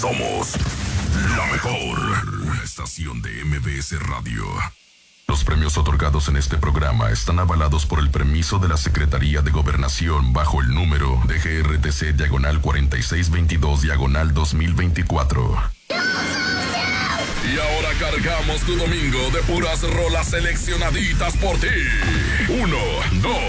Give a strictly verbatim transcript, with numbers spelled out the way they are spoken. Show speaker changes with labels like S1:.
S1: Somos la mejor estación de M B S Radio. Los premios otorgados en este programa están avalados por el permiso de la Secretaría de Gobernación bajo el número de G R T C diagonal cuarenta y seis veintidós diagonal dos mil veinticuatro. Y ahora cargamos tu domingo de puras rolas seleccionaditas por ti. Uno, dos,